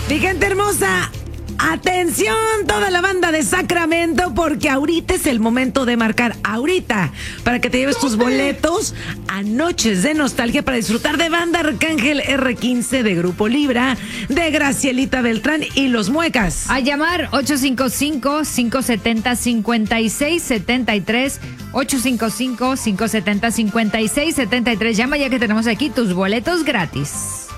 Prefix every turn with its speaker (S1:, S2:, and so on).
S1: Mi gente hermosa, atención toda la banda de Sacramento, porque ahorita es el momento de marcar, ahorita, para que te lleves tus boletos a Noches de Nostalgia para disfrutar de Banda Arcángel R15, de Grupo Libra, de Gracielita Beltrán y Los Muecas.
S2: A llamar 855-570-5673, 855-570-5673. Llama ya que tenemos aquí tus boletos gratis.